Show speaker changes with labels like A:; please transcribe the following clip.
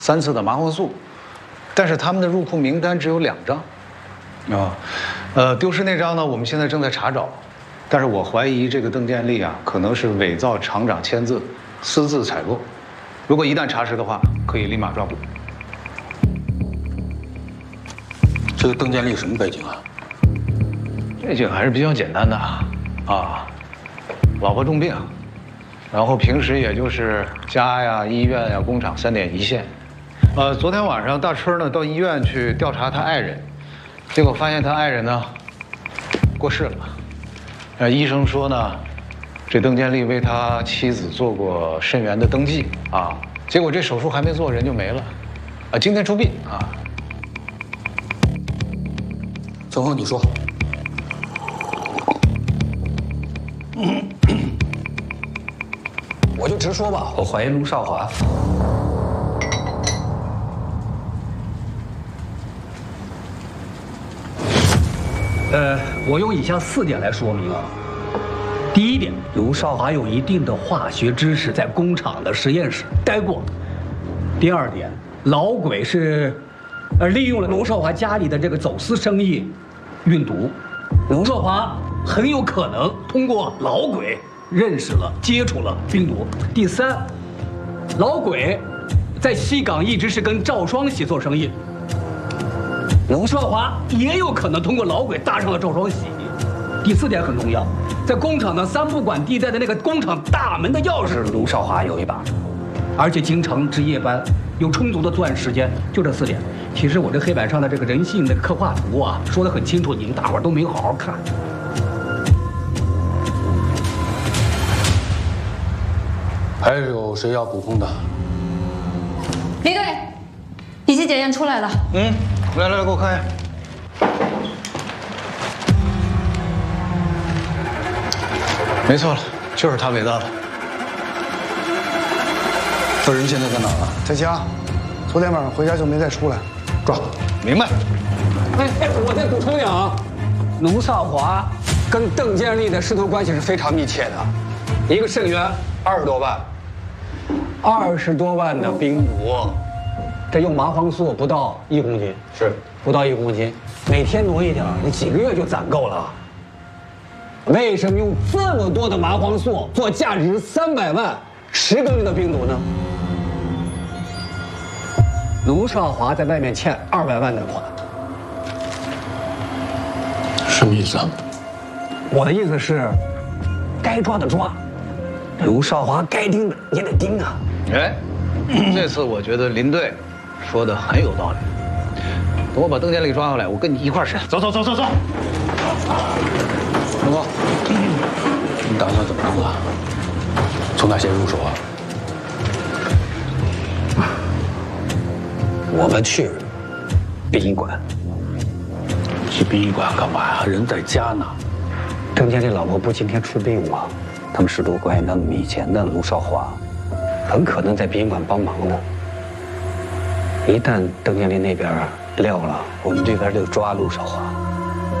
A: 3次的麻黄素，但是他们的入库名单只有2张。丢失那张呢，我们现在正在查找，但是我怀疑这个邓建立啊，可能是伪造厂长签字，私自采购。如果一旦查实的话，可以立马抓捕。
B: 这个邓建立什么背景啊？
A: 背景还是比较简单的啊，老婆重病，然后平时也就是家呀、医院呀、工厂3点一线。昨天晚上大春呢到医院去调查他爱人，结果发现他爱人呢过世了。医生说呢，这邓建立为他妻子做过肾源的登记啊，结果这手术还没做，人就没了。今天出殡啊。
B: 陈峰，你说。
C: 我就直说吧，我怀疑卢少华。我用以下4点来说明啊。第一点，卢少华有一定的化学知识，在工厂的实验室待过。第二点，老鬼是利用了卢少华家里的这个走私生意运毒，卢少华很有可能通过老鬼认识了、接触了冰毒。第三，老鬼在西港一直是跟赵双喜做生意，卢少华也有可能通过老鬼搭上了赵双喜。第4点很重要，在工厂的3不管地带的那个工厂大门的钥匙，卢少华有一把，而且经常值夜班，有充足的作案时间。就这4点。其实我这黑板上的这个人性的刻画图啊，说得很清楚，你们大伙儿都没好好看。
B: 还有谁要补充的？
D: 李队，乙级检验出来了。
A: 来，给我看一眼。没错了，就是他伪造的。
B: 这人现在在哪儿啊？
E: 在家，昨天晚上回家就没再出来。
B: 抓！
A: 明白。
C: 我再补充点啊，卢少华跟邓建立的师徒关系是非常密切的，一个肾源20多万，20多万的冰毒，这用麻黄素不到1公斤，是不到1公斤，每天挪一点，你几个月就攒够了。为什么用这么多的麻黄素做价值300万10公斤的冰毒呢？卢少华在外面欠200万的款。
B: 什么意思啊？
C: 我的意思是，该抓的抓，卢少华该盯的也得盯啊。
A: 这次我觉得林队说的很有道理。等我把邓建立抓回来，我跟你一块儿审。走。
B: 陈峰，你打算怎么弄啊？从哪先入手啊？
C: 我们去殡仪馆。
B: 去殡仪馆干嘛呀？人在家呢。
C: 邓建立老婆不今天出殡吗？他们师徒关系那么密切，那卢少华很可能在殡仪馆帮忙呢。一旦邓建立那边撂了，我们这边就抓卢少华。